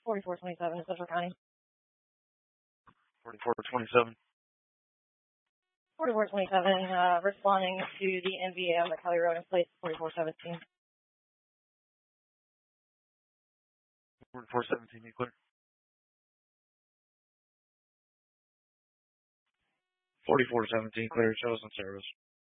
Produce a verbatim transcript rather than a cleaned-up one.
forty-four twenty-seven, Central County. forty-four twenty-seven. forty-four twenty-seven, uh, responding to the N V A on the Kelly Road in place, forty-four seventeen. forty-four seventeen, you clear? forty-four seventeen, clear, shows in service.